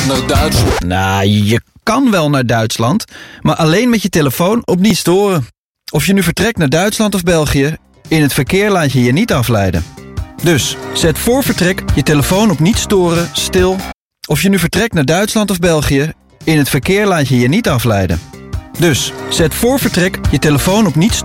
naar Duitsland. Nou, je kan wel naar Duitsland, maar alleen met je telefoon op niet storen. Of je nu vertrekt naar Duitsland of België, in het verkeer laat je je niet afleiden. Dus zet voor vertrek je telefoon op niet storen, stil. Of je nu vertrekt naar Duitsland of België, in het verkeer laat je je niet afleiden. Dus zet voor vertrek je telefoon op niet storen.